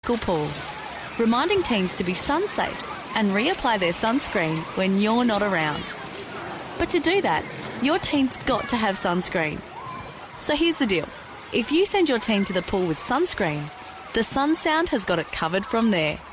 Pool, reminding teens to be sun-safe and reapply their sunscreen when you're not around. But to do that, your teen's got to have sunscreen. So here's the deal. If you send your teen to the pool with sunscreen, the Sun Sound has got it covered from there.